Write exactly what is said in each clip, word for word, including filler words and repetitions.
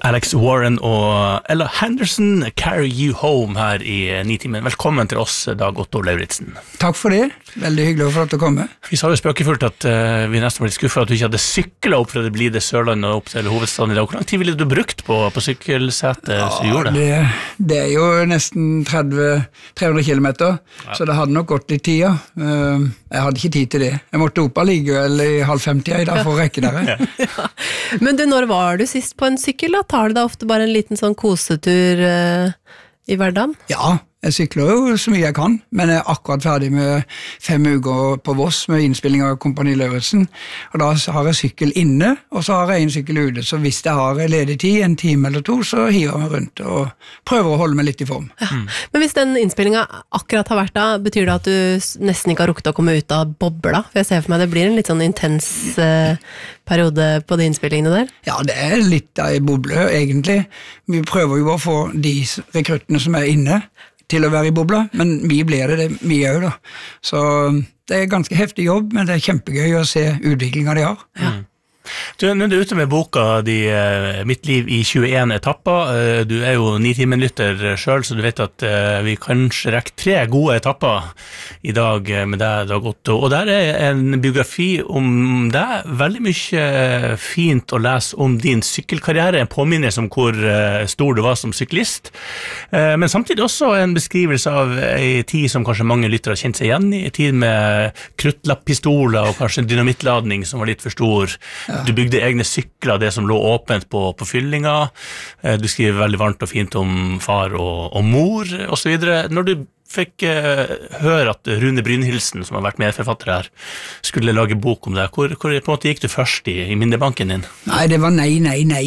Alex Warren og Ella Henderson, Carry You Home her i Nitimen. Velkommen til oss, Dag Otto Lauritzen. Takk for det. Veldig hyggelig å få lov til å komme. Vi sa jo spøkefullt at uh, vi nesten var litt skuffet at du ikke hadde syklet opp fra det blide Sørlandet og opp til hovedstaden i dag. Hvor lang tid ville du brukt på, på sykkelsetet ja, som gjorde det? det? Det er jo nesten tretti tre hundre kilometer, ja. Så det hadde nok gått litt tid. Uh, jeg hadde ikke tid til det. Jeg måtte opp allikevel i halv femti i dag for å rekke dere. ja. Men du, når var du sist på en sykkel da? Tar du da ofte bare en liten sånn kosetur uh, i hverdagen? Ja, jeg sykler jo så mye jeg kan, men jeg er akkurat ferdig med fem uker på Voss med innspilling av Kompani Lauritzen, og da har jeg sykkel inne, og så har jeg en sykkel ute, så hvis jeg har ledig tid, en time eller to, så hiver jeg meg rundt og prøver å holde meg litt i form. Ja. Mm. Men hvis den innspillingen akkurat har vært da, betyr det at du nesten ikke har rukket å komme ut av bobla? For jeg ser for meg det blir en litt sånn intens uh, periode på de innspillingene der. Ja, det er litt av en boble, egentlig. Vi prøver jo å få de rekruttene som er inne, til å være i bobla, men mye blir det, det mye òg da. Så det er ganske heftig jobb, men det er kjempegøy å se utviklingen de har. Ja. Du, når du er ute med boka di, Mitt liv i tjueen etapper, du er jo Nitimen-lytter selv, så du vet at vi kanskje rekker tre gode etapper i dag med deg, Dag Otto, og der er en biografi om deg, veldig mye fint å lese om din sykkelkarriere, en påminnelse om hvor stor du var som syklist, men samtidig også en beskrivelse av en tid som kanskje mange lyttere har kjent seg igjen i, en tid med kruttlapppistoler og kanskje en dynamittladning som var litt for stor. Ja. Du bygde egne sykler, det som lå åpent på, på fyllinga. Du skriver veldig varmt og fint om far og, og mor, og så videre. Når du fikk uh, høre at Rune Brynhildsen, som har vært medforfatter her, skulle lage bok om det, hvor, hvor på en måte gikk du først i, i minnebanken din? Nei, det var nei, nei, nei.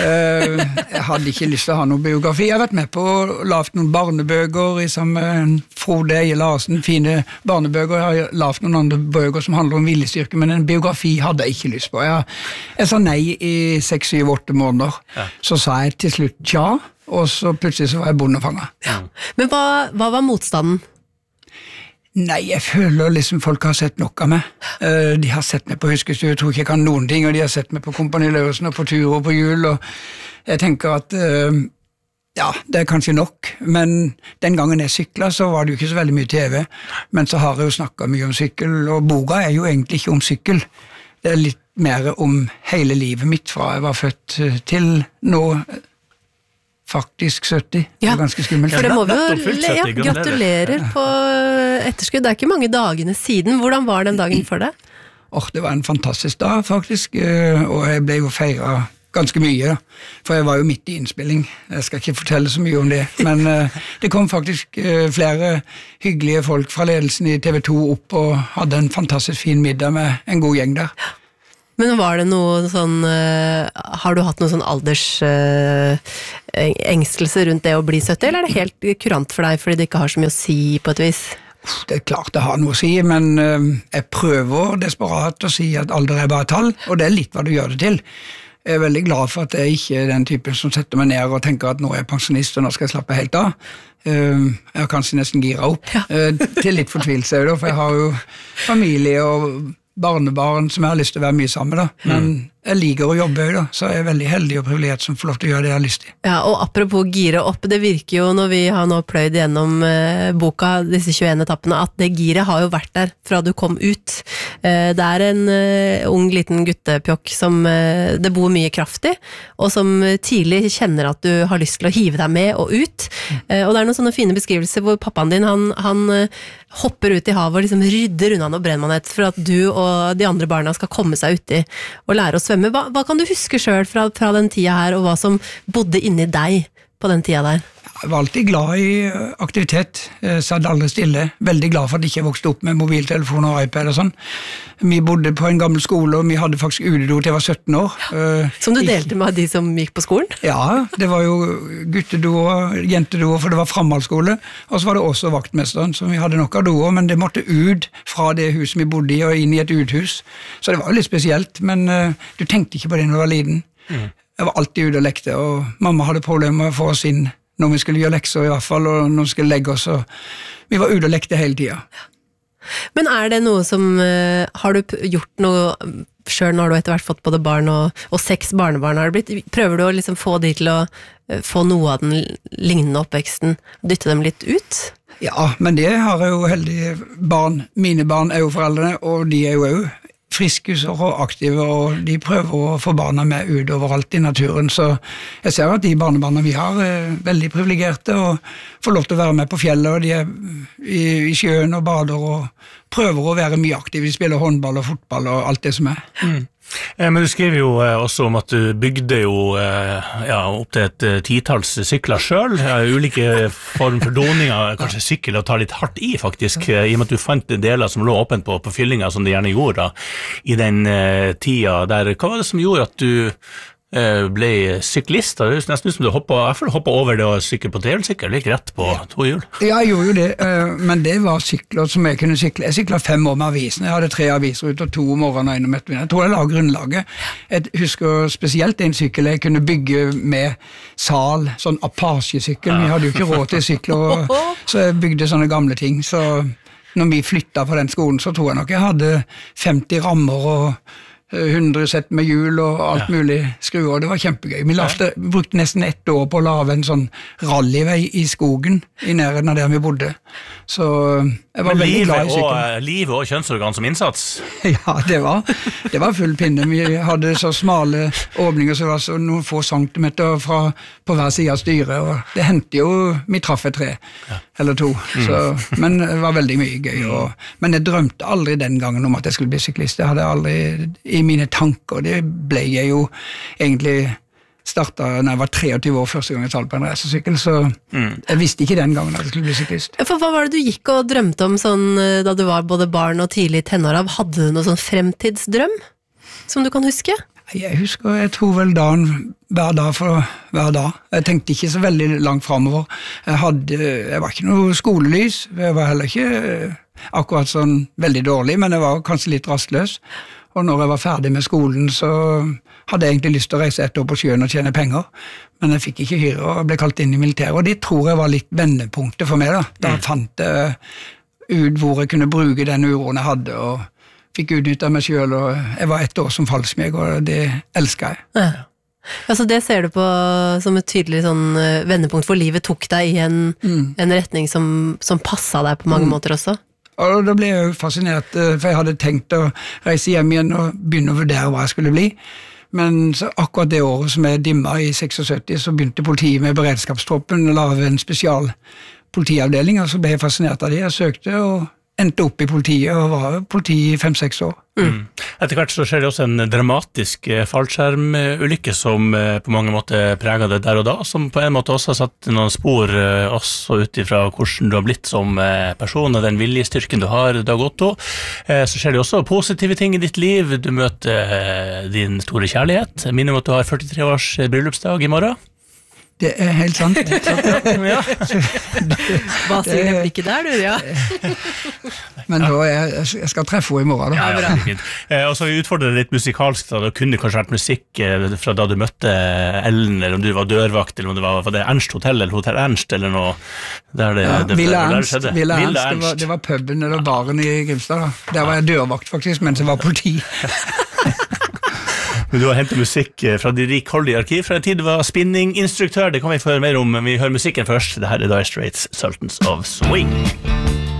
Uh, jeg hadde ikke lyst til å ha noen biografi. Jeg har vært med på å lave noen barnebøker i sammen Frode Eie Larsen, fine barnebøker. Jeg har lavet noen andre bøker som handler om viljestyrke, men en biografi hadde jeg ikke lyst på. Jeg, jeg sa nei i seks, syv, åtte måneder. Ja. Så sa jeg til slutt tja, og så plutselig så var jeg bondefanger. Ja. Men hva, hva var motstanden? Nei, jeg føler liksom folk har sett nok av meg. Uh, de har sett meg på Huskestue, jeg tror ikke jeg kan noen ting, og de har sett meg på Kompani Lauritzen og på tur og på jul, og jeg tenker at uh, ja, det er kanskje nok, men den gangen jeg syklet så var det jo ikke så veldig mye T V, men så har jeg jo snakket mye om sykkel, og boka er jo egentlig ikke om sykkel. Det er litt mer om hele livet mitt fra jeg var født til nå, faktisk sytti. Ja. Det er ganske skummelt. For det må vi jo ja, gratulerer på etterskudd. Det er ikke mange dagene siden. Hvordan var den dagen for deg? Oh, det var en fantastisk dag, faktisk. Og jeg ble jo feiret ganske mye, da. For jeg var jo midt i innspilling. Jeg skal ikke fortelle så mye om det. Men det kom faktisk flere hyggelige folk fra ledelsen i T V to opp og hadde en fantastisk fin middag med en god gjeng der. Men var det noe sånn, uh, har du hatt noen sånn alders uh, engstelse rundt det å bli sytti, eller er det helt kurant for deg fordi det ikke har så mye å si på et vis? Det er klart det har noe å si, men uh, jeg prøver desperat å si at alder er bare tall, og det er litt hva du gjør det til. Jeg er veldig glad for at jeg ikke er den typen som setter meg ned og tenker at nå er jeg pensjonist og nå skal jeg slappe helt av. Uh, jeg har kanskje nesten giret opp, ja. uh, til litt fortvilelse, for jeg har jo familie og barnebarn som jeg har lyst til å være mye sammen med, da. Men mm. jeg liker å jobbe, da, så jeg er veldig heldig og privilegert som får lov til å gjøre det jeg har lyst til. Ja, og apropos gire opp, det virker jo når vi har nå pløyd gjennom eh, boka, disse tjueen etappene, at det giret har jo vært der fra du kom ut. Eh, det er en eh, ung liten guttepjokk som eh, det bor mye kraft i, og som tidlig kjenner at du har lyst til å hive deg med og ut. Eh, og det er noen sånne fine beskrivelser hvor pappaen din, han, han eh, hopper ut i havet og liksom rydder unna noe brennmanet for at du og de andre barna skal komme seg uti og lære å svømme. Hva, hva kan du huske selv fra, fra den tida her, og hva som bodde inni deg på den tida der? Jeg var alltid glad i aktivitet, jeg satt aldri stille, veldig glad for at jeg ikke vokste opp med mobiltelefon og iPad og sånn. Vi bodde på en gammel skole, og vi hadde faktisk utedo til jeg var sytten år. Som du delte med de som gikk på skolen? Ja, det var jo guttedo og jentedo, for det var framhaldsskole, og så var det også vaktmesteren, som vi hadde nok av doer, men det måtte ut fra det huset vi bodde i, og inn i et uthus. Så det var jo litt spesielt, men uh, du tenkte ikke på det når du var liten. Mm. Jeg var alltid ute og lekte, og mamma hadde problemer med å få oss inn når vi skulle gjøre lekser i hvert fall, og når vi skulle legge oss, og vi var ute og lekte hele tiden. Men er det noe som, har du gjort noe selv når du etter hvert fått både barn og, og seks barnebarn har det blitt, prøver du å liksom få de til å få noe av den lignende oppveksten, dytte dem litt ut? Ja, men det har jeg jo heldige barn. Mine barn er jo foreldrene, og de er jo også friske og aktive, og de prøver å få barna med ut overalt i naturen, så jeg ser at de barnebarna vi har er veldig privilegerte og får lov til å være med på fjellet, og de er i, i sjøen og bader og prøver å være mye aktive. De spiller håndball og fotball og alt det som er. Mm. Men du skriver jo også om at du bygde jo ja, opp til et titalls sykler selv, ulike form for doninger, kanskje sykkel og ta litt hardt i faktisk, i og med at du fant deler som lå åpent på, på fyllinga som de gjerne gjorde da, i den tida der. Hva var det som gjorde at du ble syklist? Det er nesten som du hoppet, hoppet over det og sykkel på trehjulssykkel, like rett på to hjul. Ja, jeg gjorde jo det, men det var sykler som jeg kunne sykle. Jeg syklet fem år med avisen, jeg hadde tre aviser ut og to om morgenen og en om ettermiddagen. Jeg tror jeg la grunnlaget. Jeg husker spesielt en sykkel jeg kunne bygge med sal, sånn Apache-sykkel. Vi hadde jo ikke råd til sykler, så jeg bygde sånne gamle ting. Så når vi flyttet på den skolen, så tror jeg nok jeg hadde femti rammer og hundre sett med hjul og alt ja. Mulig skruer, det var kjempegøy. Vi lagde, brukte nesten ett år på å lage en sånn rallyvei i skogen, i nærheten av der vi bodde. Så jeg var Men veldig livet glad i sykkel. Og, livet og kjønnsorgan som innsats? Ja, det var, det var full pinne. Vi hadde så smale åpninger, så det var så noen få centimeter fra, på hver side av styret, og det hendte jo, vi traff et tre, ja. Eller to, mm. så, men det var veldig mye gøy. Og, men jeg drømte aldri den gangen om at jeg skulle bli syklist. Jeg hadde aldri i mine tanker, det ble jeg jo egentlig startet når jeg var treogtyve år første gang jeg talte på en reisesykkel, så mm. jeg visste ikke den gangen at jeg skulle bli syklist. For hva var det du gikk og drømte om sånn, da du var både barn og tidlig tenårav? Hadde du noen sånn fremtidsdrøm som du kan huske? Jeg husker, jeg tror vel dagen hver dag for hver dag. Jeg tenkte ikke så veldig langt fremover. Jeg, hadde, jeg var ikke noe skolelys, jeg var heller ikke akkurat sånn veldig dårlig, men jeg var kanskje litt rastløs. Og når jeg var ferdig med skolen, så hadde jeg egentlig lyst til å reise et år på sjøen og tjene penger, men jeg fikk ikke hyre og ble kalt inn i militæret, og det tror jeg var litt vendepunktet for meg da. Da mm. fant jeg ut hvor jeg kunne bruke den uroen jeg hadde, og fikk utnyttet meg selv, og jeg var ett år som falsmeg, og det elsket jeg. Ja. Altså det ser du på som et tydelig sånn vendepunkt, for livet tok deg i en, mm. en retning som, som passet deg på mange mm. måter også? Og da ble jeg jo fascinert, for jeg hadde tenkt å reise hjem igjen og begynne å vurdere hva jeg skulle bli. Men så akkurat det året som jeg dimma i syttiseks, så begynte politiet med beredskapstroppen å lage en spesial politiavdeling, og så ble jeg fascinert av det. Jeg søkte og endte opp i politiet, og var politi i fem-seks år. Mm. Etter hvert så skjer det også en dramatisk fallskjermulykke som på mange måter preget det der og da, som på en måte også har satt noen spor også utifra hvordan du har blitt som person og den viljestyrken du har, Dag Otto. Så skjer det også positive ting i ditt liv. Du møter din store kjærlighet. Jeg minner om at du har førtitre års bryllupsdag i morgen. Det er helt sant. Ja. Hva sier det blikket der, du? Ja. Men da jeg, jeg skal treffe henne i morgen. Da. Ja, ja, eh, og så utfordrer det litt musikalsk, da. Det kunne kanskje vært musikk eh, fra da du møtte Ellen, eller om du var dørvakt, eller om det var, var det Ernst Hotel, eller Hotel Ernst, eller noe. Der det, ja, det, Villa der Ernst, Villa Ernst, Villa Ernst. Det, var, det var puben eller baren i Grimstad. Da. Der var jeg dørvakt faktisk, mens jeg var politi. Men du har hentet musikk fra de rikholdige arkiv fra en tid du var spinninginstruktør. Det kan vi få høre mer om, men vi hører musikken først. Dette er Dire Straits, Sultans of Swing.